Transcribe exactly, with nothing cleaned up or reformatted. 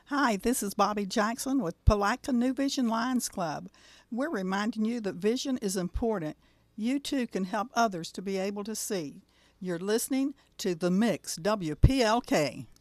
Hi, this is Bobby Jackson with Palatka New Vision Lions Club. We're reminding you that vision is important. You too can help others to be able to see. You're listening to The Mix, W P L K.